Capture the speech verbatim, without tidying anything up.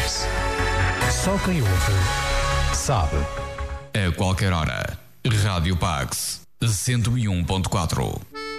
Pax. Só quem ouve sabe. A qualquer hora, Rádio Pax cento e um ponto quatro.